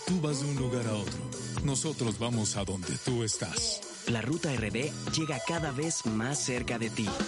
Tú vas de un lugar a otro. Nosotros vamos a donde tú estás. La Ruta RD llega cada vez más cerca de ti.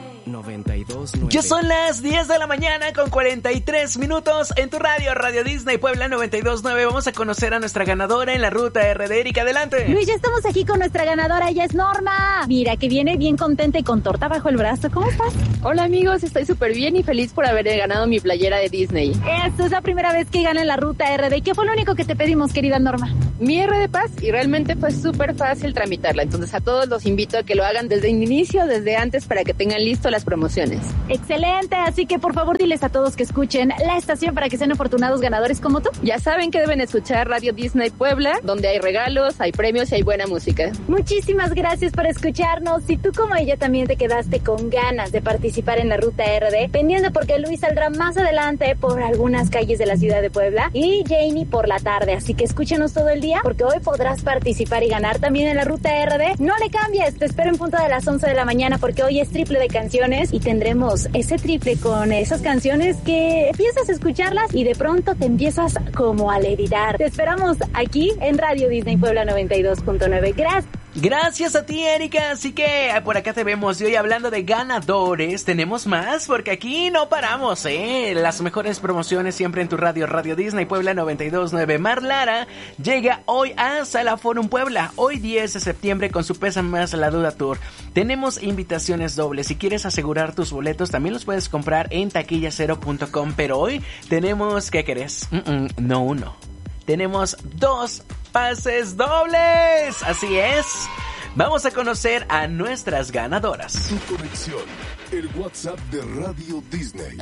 92.9. Ya son las 10 de la mañana con 43 minutos en tu radio, Radio Disney Puebla 92.9. Vamos a conocer a nuestra ganadora en la Ruta RD. Erika, adelante. Luis, ya estamos aquí con nuestra ganadora, ella es Norma. Mira, que viene bien contenta y con torta bajo el brazo. ¿Cómo estás? Hola amigos, estoy súper bien y feliz por haber ganado mi playera de Disney. Esto es la primera vez que gana en la Ruta RD. ¿Qué fue lo único que te pedimos, querida Norma? Mi RD Pass, y realmente fue súper fácil tramitarla. Entonces a todos los invito a que lo hagan desde el inicio, desde antes, para que tengan listo las promociones. Excelente, así que por favor diles a todos que escuchen la estación para que sean afortunados ganadores como tú. Ya saben que deben escuchar Radio Disney Puebla, donde hay regalos, hay premios y hay buena música. Muchísimas gracias por escucharnos. Si tú como ella también te quedaste con ganas de participar en la Ruta RD, pendiente porque Luis saldrá más adelante por algunas calles de la ciudad de Puebla y Jamie por la tarde, así que escúchenos todo el día porque hoy podrás participar y ganar también en la Ruta RD. No le cambies, te espero en punto de las 11 de la mañana porque hoy es triple de canciones y tendremos ese triple con esas canciones que empiezas a escucharlas y de pronto te empiezas como a levitar. Te esperamos aquí en Radio Disney Puebla 92.9. Gracias. Gracias a ti, Erika. Así que por acá te vemos. Y hoy hablando de ganadores, tenemos más porque aquí no paramos, Las mejores promociones siempre en tu radio, Radio Disney Puebla 92.9. Mar Lara llega hoy a Sala Forum Puebla, hoy 10 de septiembre con su Pesa Más la Duda Tour. Tenemos invitaciones dobles. Si quieres asegurar tus boletos, también los puedes comprar en taquillacero.com. Pero hoy tenemos, ¿qué querés? No uno. Tenemos 2 pases dobles. Así es. Vamos a conocer a nuestras ganadoras. Su conexión, el WhatsApp de Radio Disney.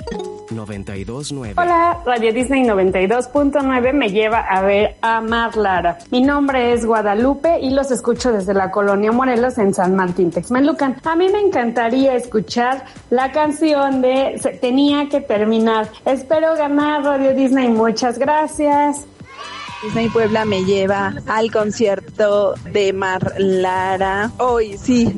92.9. Hola, Radio Disney 92.9 me lleva a ver a Mar Lara. Mi nombre es Guadalupe y los escucho desde la Colonia Morelos en San Martín, Texmelucan. A mí me encantaría escuchar la canción de Se tenía que terminar. Espero ganar, Radio Disney. Muchas gracias. Disney Puebla me lleva al concierto de Mar Lara. Hoy.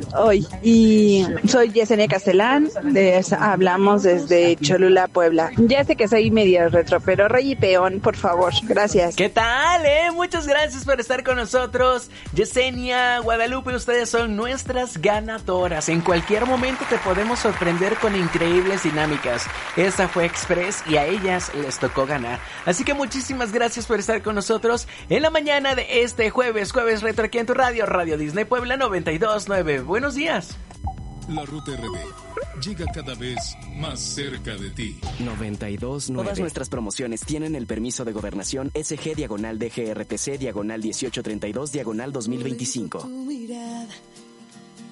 Y soy Yesenia Castelán, hablamos desde Cholula, Puebla. Ya sé que soy medio retro, pero rey y peón, por favor. Gracias. ¿Qué tal, Muchas gracias por estar con nosotros. Yesenia, Guadalupe, ustedes son nuestras ganadoras. En cualquier momento te podemos sorprender con increíbles dinámicas. Esta fue Express y a ellas les tocó ganar. Así que muchísimas gracias por estar con nosotros en la mañana de este jueves retro aquí en tu radio, Radio Disney Puebla 92.9. Buenos días. La Ruta RD llega cada vez más cerca de ti. 92.9. Todas nuestras promociones tienen el permiso de gobernación SG /DGRTC /1832 /2025.